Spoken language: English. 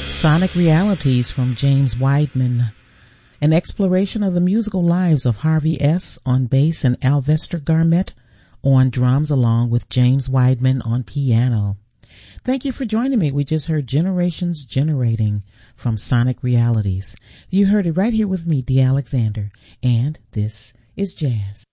Sonic Realities from James Weidman. An exploration of the musical lives of Harvey S. on bass and Alvester Garmett on drums, along with James Weidman on piano. Thank you for joining me. We just heard Generations Generating from Sonic Realities. You heard it right here with me, Dee Alexander, and this is Jazz.